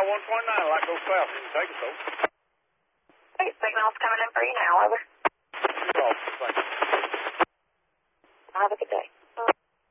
129, like goes south. You can take it, though. Hey, signal's coming in for you now. Over.